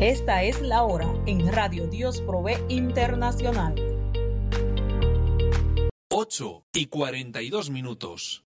Esta es la hora en Radio Dios Provee Internacional. 8:42.